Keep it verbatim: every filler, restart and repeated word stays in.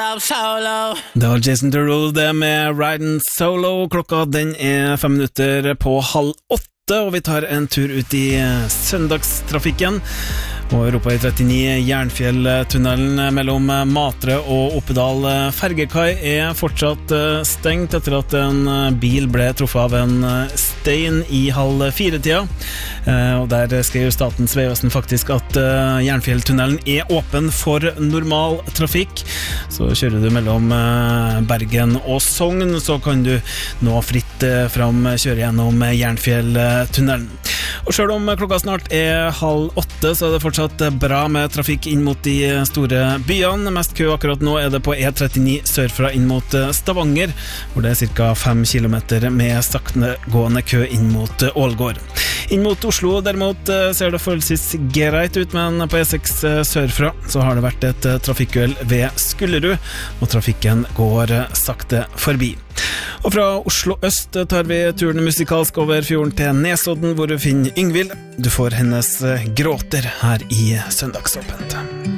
out solo. Det var Jason Derulo det med Riding Solo. Klokka den er fem minutter på halv åtte, og vi tar en tur ut i søndagstrafikken. Og Europa i trettini, Jernfjelltunnelen mellom Matre og Oppedal fergekai er fortsatt stengt etter at en bil ble truffet av en stein i halv fire-tida. Og der skrev Statens Vegvesen faktisk at Jernfjelltunnelen er åpen for normal trafikk. Så kjører du mellom Bergen og Sogn, så kan du nå fritt fram kjøre gjennom Jernfjelltunnelen. Og selv om klokka snart er halv åtte, så er det fortsatt bra med trafikk inn mot de store byene. Mest kø akkurat nå er det på E trettini sørfra inn mot Stavanger, hvor det er cirka fem kilometer med saktegående kø inn mot Ålgård. Inn mot Oslo derimot ser det forholdsvis greit ut, men på E seks sørfra så har det vært et trafikkuhell ved Skullerud, og trafikken går sakte forbi. Og fra Oslo øst tar vi turen musikalsk over fjorden til Nesodden, hvor du finner Yngvild. Du får hennes gråter her i Søndagsåpent.